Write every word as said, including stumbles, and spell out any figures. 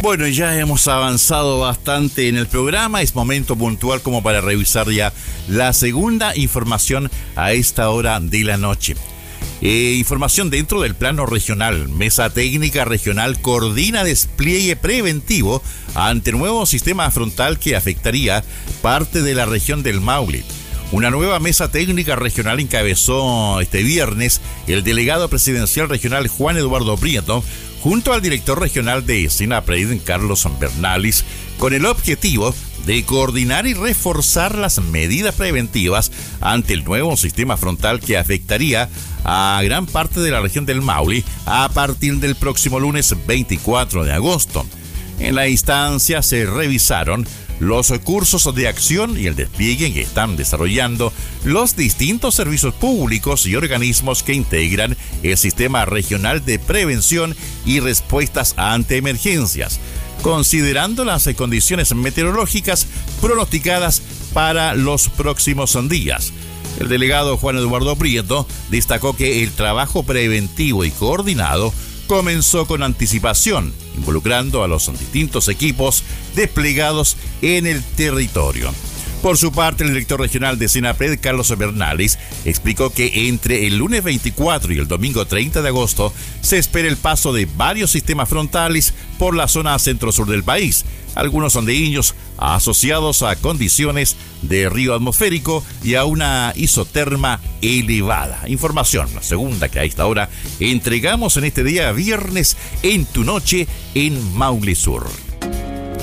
Bueno, ya hemos avanzado bastante en el programa. Es momento puntual como para revisar ya la segunda información a esta hora de la noche. Eh, información dentro del plano regional. Mesa Técnica Regional coordina despliegue preventivo ante nuevo sistema frontal que afectaría parte de la región del Maule. Una nueva mesa técnica regional encabezó este viernes el delegado presidencial regional Juan Eduardo Prieto junto al director regional de SENAPRED, Carlos Bernalis, con el objetivo de coordinar y reforzar las medidas preventivas ante el nuevo sistema frontal que afectaría a gran parte de la región del Maule a partir del próximo lunes veinticuatro de agosto. En la instancia se revisaron los cursos de acción y el despliegue que están desarrollando los distintos servicios públicos y organismos que integran el Sistema Regional de Prevención y Respuestas ante Emergencias, considerando las condiciones meteorológicas pronosticadas para los próximos días. El delegado Juan Eduardo Prieto destacó que el trabajo preventivo y coordinado comenzó con anticipación, involucrando a los distintos equipos desplegados en el territorio. Por su parte, el director regional de SENAPRED, Carlos Bernalis, explicó que entre el lunes veinticuatro y el domingo treinta de agosto se espera el paso de varios sistemas frontales por la zona centro-sur del país. Algunos son de ellos asociados a condiciones de río atmosférico y a una isoterma elevada. Información, la segunda que a esta hora entregamos en este día viernes en Tu Noche en Maule Sur.